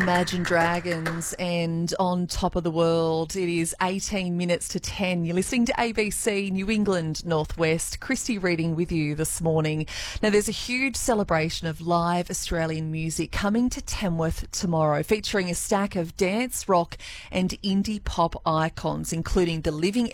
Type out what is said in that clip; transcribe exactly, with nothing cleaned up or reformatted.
Imagine Dragons and On Top of the World. It is eighteen minutes to ten. You're listening to A B C New England Northwest. Christy reading with you this morning. Now, there's a huge celebration of live Australian music coming to Tamworth tomorrow, featuring a stack of dance, rock and indie pop icons, including the living